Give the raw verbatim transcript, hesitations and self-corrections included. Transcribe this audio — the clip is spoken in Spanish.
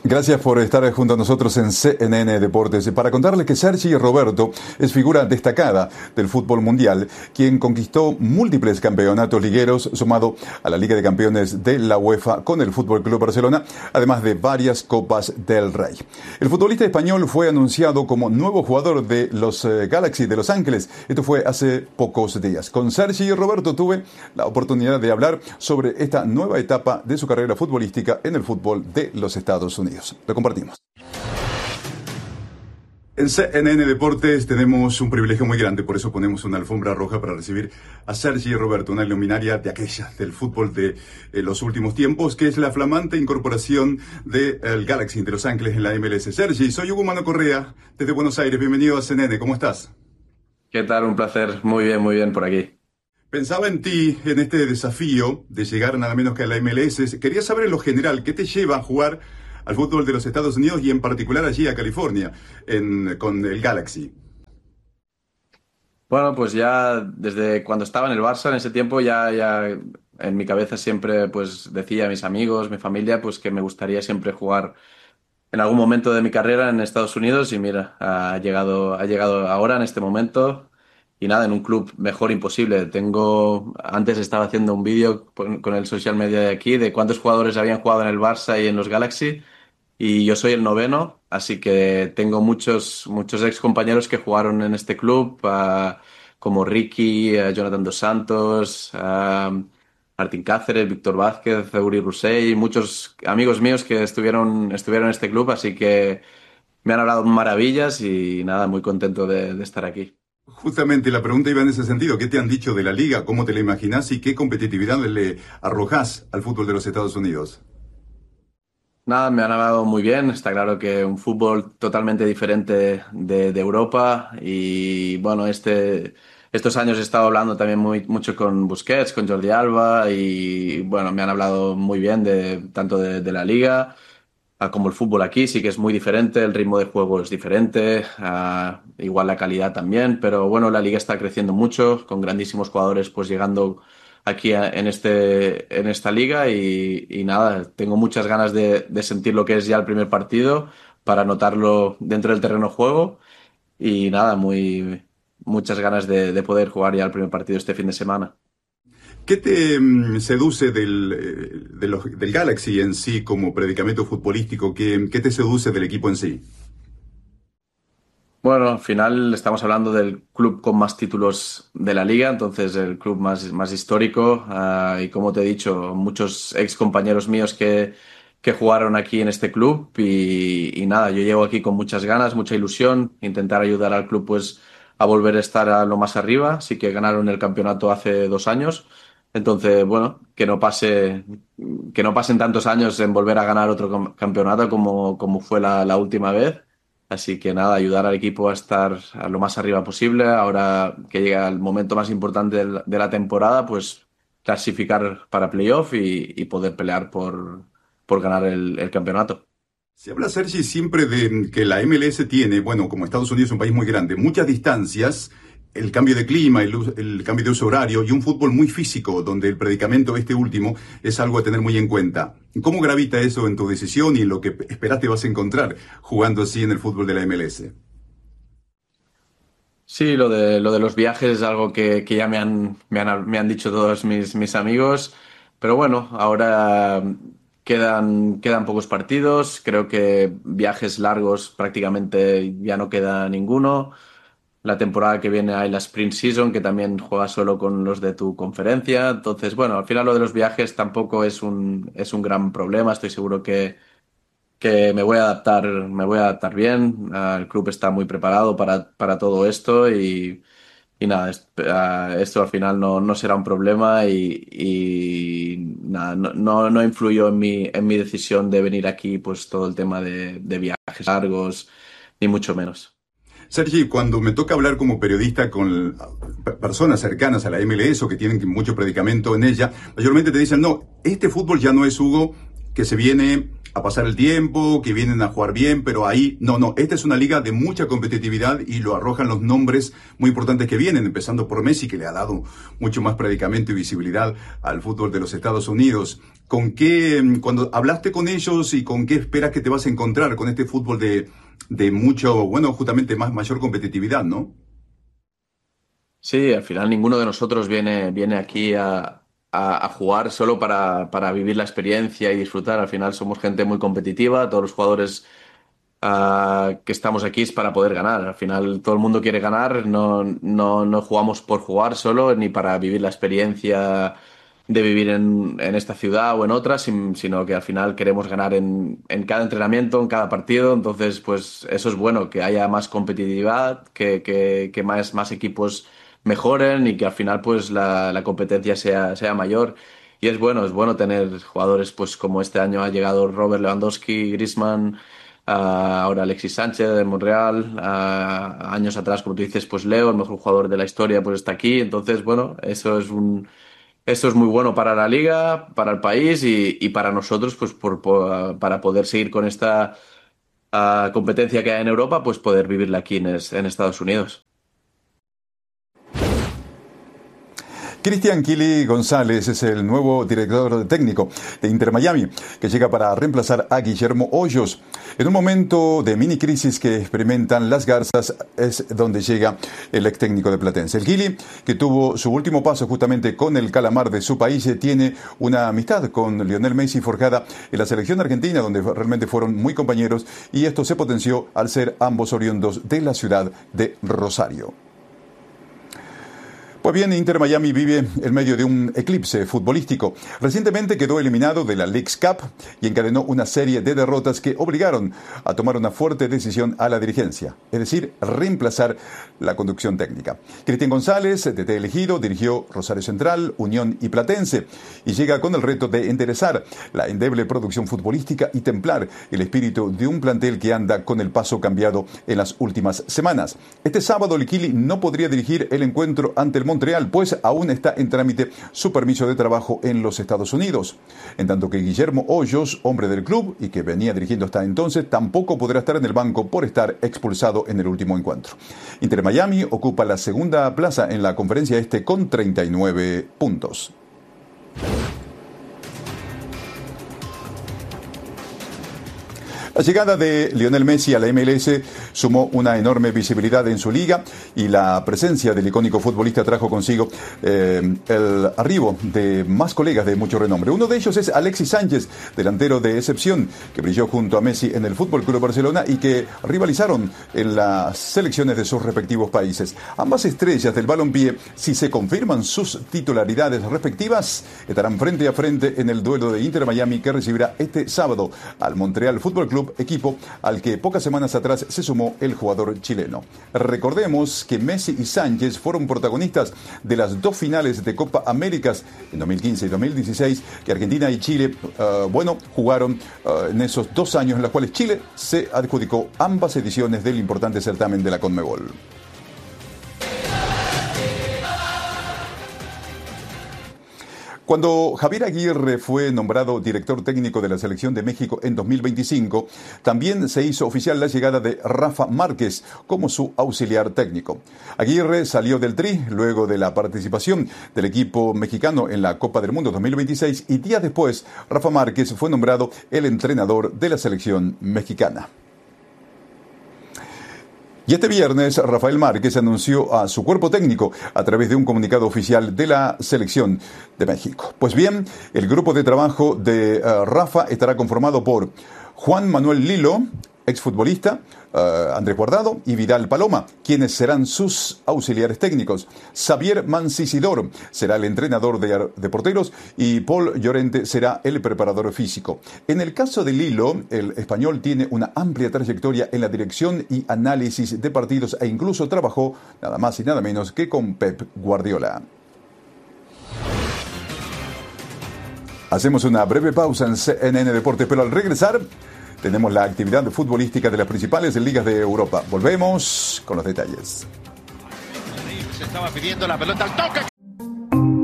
Gracias por estar junto a nosotros en C N N Deportes para contarles que Sergi Roberto es figura destacada del fútbol mundial, quien conquistó múltiples campeonatos ligueros sumado a la Liga de Campeones de la UEFA con el Fútbol Club Barcelona, además de varias Copas del Rey. El futbolista español fue anunciado como nuevo jugador de los eh, Galaxy de Los Ángeles. Esto fue hace pocos días. Con Sergi Roberto tuve la oportunidad de hablar sobre esta nueva etapa de su carrera futbolística en el fútbol de los Estados Unidos. Lo compartimos. En C N N Deportes tenemos un privilegio muy grande, por eso ponemos una alfombra roja para recibir a Sergi Roberto, una luminaria de aquella, del fútbol de eh, los últimos tiempos, que es la flamante incorporación del Galaxy de Los Ángeles en la M L S. Sergi, soy Hugo Mano Correa, desde Buenos Aires, bienvenido a C N N, ¿cómo estás? ¿Qué tal? Un placer, muy bien, muy bien por aquí. Pensaba en ti, en este desafío de llegar nada menos que a la M L S. Quería saber en lo general, ¿qué te lleva a jugar al fútbol de los Estados Unidos y en particular allí a California, en, con el Galaxy? Bueno, pues ya desde cuando estaba en el Barça, en ese tiempo, ya, ya en mi cabeza siempre pues decía a mis amigos, mi familia, pues que me gustaría siempre jugar en algún momento de mi carrera en Estados Unidos y mira, ha llegado, ha llegado ahora en este momento y nada, en un club mejor imposible. Tengo, antes estaba haciendo un vídeo con, con el social media de aquí de cuántos jugadores habían jugado en el Barça y en los Galaxy. Y yo soy el noveno, así que tengo muchos, muchos ex compañeros que jugaron en este club, uh, como Ricky, uh, Jonathan Dos Santos, uh, Martín Cáceres, Víctor Vázquez, Uri Rusey, muchos amigos míos que estuvieron, estuvieron en este club, así que me han hablado maravillas y nada, muy contento de, de estar aquí. Justamente la pregunta iba en ese sentido. ¿Qué te han dicho de la liga? ¿Cómo te la imaginas? ¿Y qué competitividad le arrojas al fútbol de los Estados Unidos? Nada, me han hablado muy bien. Está claro que un fútbol totalmente diferente de, de Europa y bueno, este, estos años he estado hablando también muy, mucho con Busquets, con Jordi Alba y bueno, me han hablado muy bien de tanto de, de la liga a como el fútbol aquí. Sí que es muy diferente, el ritmo de juego es diferente, a, igual la calidad también, pero bueno, la liga está creciendo mucho con grandísimos jugadores pues llegando aquí a- en este en esta liga y, y nada, tengo muchas ganas de, de sentir lo que es ya el primer partido para notarlo dentro del terreno de juego y nada, muy muchas ganas de, de poder jugar ya el primer partido este fin de semana. ¿Qué te mm, seduce del, eh, de los- del Galaxy en sí como predicamento futbolístico? ¿Qué, qué te seduce del equipo en sí? Bueno, al final estamos hablando del club con más títulos de la liga, entonces el club más, más histórico. Ah, y como te he dicho, muchos ex compañeros míos que, que jugaron aquí en este club y, y nada, yo llego aquí con muchas ganas, mucha ilusión, intentar ayudar al club pues a volver a estar a lo más arriba. Sí que ganaron el campeonato hace dos años, entonces bueno, que no pase, que no pasen tantos años en volver a ganar otro cam- campeonato como, como fue la la última vez. Así que nada, ayudar al equipo a estar a lo más arriba posible. Ahora que llega el momento más importante del- de la temporada, pues clasificar para playoff y, y poder pelear por, por ganar el, el campeonato. Se habla, Sergi, siempre de que la M L S tiene, bueno, como Estados Unidos es un país muy grande, muchas distancias, el cambio de clima, el, us- el cambio de uso horario y un fútbol muy físico, donde el predicamento este último es algo a tener muy en cuenta. ¿Cómo gravita eso en tu decisión y en lo que esperas te vas a encontrar jugando así en el fútbol de la M L S? Sí, lo de, lo de los viajes es algo que, que ya me han, me han, me han dicho todos mis, mis amigos, pero bueno, ahora quedan, quedan pocos partidos, creo que viajes largos prácticamente ya no queda ninguno. La temporada que viene hay la Sprint Season, que también juegas solo con los de tu conferencia. Entonces, bueno, al final lo de los viajes tampoco es un, es un gran problema. Estoy seguro que, que me voy a adaptar, me voy a adaptar bien. Ah, el club está muy preparado para, para todo esto y, y nada, es- ah, esto al final no, no será un problema y, y nada, no, no, no influyó en mi, en mi decisión de venir aquí, pues todo el tema de, de viajes largos, ni mucho menos. Sergi, cuando me toca hablar como periodista con pe- personas cercanas a la M L S o que tienen mucho predicamento en ella, mayormente te dicen, no, este fútbol ya no es, Hugo, que se viene a pasar el tiempo, que vienen a jugar bien, pero ahí, no, no, esta es una liga de mucha competitividad y lo arrojan los nombres muy importantes que vienen, empezando por Messi, que le ha dado mucho más predicamento y visibilidad al fútbol de los Estados Unidos. ¿Con qué, cuando hablaste con ellos y con qué esperas que te vas a encontrar con este fútbol de, de mucho, bueno, justamente más, mayor competitividad, ¿no? Sí, al final ninguno de nosotros viene, viene aquí a, a, a jugar solo para, para vivir la experiencia y disfrutar. Al final somos gente muy competitiva, todos los jugadores uh, que estamos aquí es para poder ganar. Al final todo el mundo quiere ganar, no, no, no jugamos por jugar solo, ni para vivir la experiencia de vivir en, en esta ciudad o en otra, sin- sino que al final queremos ganar en, en cada entrenamiento, en cada partido. Entonces, pues eso es bueno, que haya más competitividad, que, que, que más, más equipos mejoren y que al final pues la, la competencia sea, sea mayor. Y es bueno, es bueno tener jugadores pues como este año ha llegado Robert Lewandowski, Griezmann, ah, ahora Alexis Sánchez de Monreal, ah, años atrás, como tú dices, pues Leo, el mejor jugador de la historia, pues está aquí. Entonces, bueno, eso es un, eso es muy bueno para la liga, para el país y, y para nosotros, pues por, por- para poder seguir con esta ah, competencia que hay en Europa, pues poder vivirla aquí en es- en Estados Unidos. Cristian Kili González es el nuevo director técnico de Inter Miami, que llega para reemplazar a Guillermo Hoyos. En un momento de mini crisis que experimentan las Garzas es donde llega el ex técnico de Platense. El Kili, que tuvo su último paso justamente con el Calamar de su país, tiene una amistad con Lionel Messi forjada en la selección argentina, donde realmente fueron muy compañeros, y esto se potenció al ser ambos oriundos de la ciudad de Rosario. Pues bien, Inter Miami vive en medio de un eclipse futbolístico. Recientemente quedó eliminado de la Leagues Cup y encadenó una serie de derrotas que obligaron a tomar una fuerte decisión a la dirigencia, es decir, reemplazar la conducción técnica. Cristian González, D T elegido, dirigió Rosario Central, Unión y Platense y llega con el reto de enderezar la endeble producción futbolística y templar el espíritu de un plantel que anda con el paso cambiado en las últimas semanas. Este sábado el Kili no podría dirigir el encuentro ante el Montreal, pues aún está en trámite su permiso de trabajo en los Estados Unidos. En tanto que Guillermo Hoyos, hombre del club y que venía dirigiendo hasta entonces, tampoco podrá estar en el banco por estar expulsado en el último encuentro. Inter Miami ocupa la segunda plaza en la conferencia este con treinta y nueve puntos. La llegada de Lionel Messi a la M L S sumó una enorme visibilidad en su liga y la presencia del icónico futbolista trajo consigo eh, el arribo de más colegas de mucho renombre. Uno de ellos es Alexis Sánchez, delantero de excepción, que brilló junto a Messi en el F C Barcelona y que rivalizaron en las selecciones de sus respectivos países. Ambas estrellas del balompié, si se confirman sus titularidades respectivas, estarán frente a frente en el duelo de Inter Miami que recibirá este sábado al Montreal Fútbol Club, equipo al que pocas semanas atrás se sumó el jugador chileno. Recordemos que Messi y Sánchez fueron protagonistas de las dos finales de Copa Américas en dos mil quince y dos mil dieciséis que Argentina y Chile, uh, bueno, jugaron uh, en esos dos años en los cuales Chile se adjudicó ambas ediciones del importante certamen de la Conmebol. Cuando Javier Aguirre fue nombrado director técnico de la Selección de México en dos mil veinticinco, también se hizo oficial la llegada de Rafa Márquez como su auxiliar técnico. Aguirre salió del Tri luego de la participación del equipo mexicano en la Copa del Mundo dos mil veintiséis y días después Rafa Márquez fue nombrado el entrenador de la selección mexicana. Y este viernes, Rafael Márquez anunció a su cuerpo técnico a través de un comunicado oficial de la Selección de México. Pues bien, el grupo de trabajo de uh, Rafa estará conformado por Juan Manuel Lilo, exfutbolista, uh, Andrés Guardado y Vidal Paloma, quienes serán sus auxiliares técnicos. Xavier Mancisidor será el entrenador de, de porteros y Paul Llorente será el preparador físico. En el caso de Lilo, el español tiene una amplia trayectoria en la dirección y análisis de partidos e incluso trabajó nada más y nada menos que con Pep Guardiola. Hacemos una breve pausa en C N N Deportes, pero al regresar tenemos la actividad futbolística de las principales ligas de Europa. Volvemos con los detalles. Se estaba pidiendo la pelota al toque.